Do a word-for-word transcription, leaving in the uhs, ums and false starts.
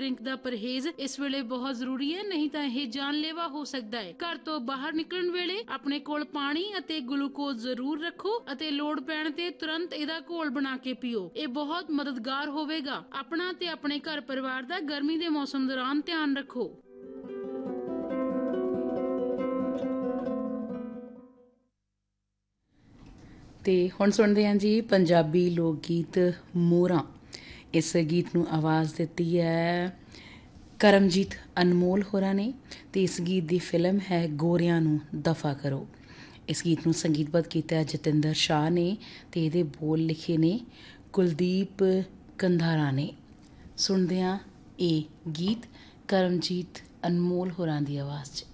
Drink ਦਾ ਪਰਹੇਜ਼ ਇਸ ਵੇਲੇ ਬਹੁਤ ਜ਼ਰੂਰੀ ਹੈ, ਨਹੀਂ ਤਾਂ ਇਹ ਜਾਨਲੇਵਾ ਹੋ ਸਕਦਾ ਹੈ। ਘਰ ਤੋਂ ਬਾਹਰ ਨਿਕਲਣ ਵੇਲੇ ਆਪਣੇ ਕੋਲ ਪਾਣੀ ਅਤੇ ਗਲੂਕੋਜ਼ ਜ਼ਰੂਰ ਰੱਖੋ ਅਤੇ ਲੋੜ ਪੈਣ ਤੇ ਤੁਰੰਤ ਇਹਦਾ ਘੋਲ ਬਣਾ ਕੇ ਪੀਓ। ਇਹ ਬਹੁਤ ਮਦਦਗਾਰ ਹੋਵੇਗਾ। ਆਪਣਾ ਤੇ ਆਪਣੇ ਘਰ ਪਰਿਵਾਰ ਦਾ ਗਰਮੀ ਦੇ ਮੌਸਮ ਦੌਰਾਨ ਧਿਆਨ ਰੱਖੋ। ਤੇ ਹੁਣ ਸੁਣਦੇ ਹਾਂ ਜੀ ਪੰਜਾਬੀ ਲੋਕ ਗੀਤ ਮੋਹਰਾਂ। ਇਸ ਗੀਤ ਨੂੰ ਆਵਾਜ਼ ਦਿੱਤੀ ਹੈ ਕਰਮਜੀਤ ਅਨਮੋਲ ਹੋਰਾਂ ਨੇ ਤੇ ਇਸ ਗੀਤ ਦੀ ਫਿਲਮ ਹੈ ਗੋਰਿਆਂ ਨੂੰ ਦਫਾ ਕਰੋ। ਇਸ ਗੀਤ ਨੂੰ ਸੰਗੀਤਬੱਧ ਕੀਤਾ ਹੈ ਜਤਿੰਦਰ ਸ਼ਾਹ ਨੇ ਤੇ ਇਹਦੇ ਬੋਲ ਲਿਖੇ ਨੇ ਕੁਲਦੀਪ ਕੰਧਾਰਾ ਨੇ। ਸੁਣਦੇ ਹਾਂ ਇਹ ਗੀਤ ਕਰਮਜੀਤ ਅਨਮੋਲ ਹੋਰਾਂ ਦੀ ਆਵਾਜ਼ 'ਚ।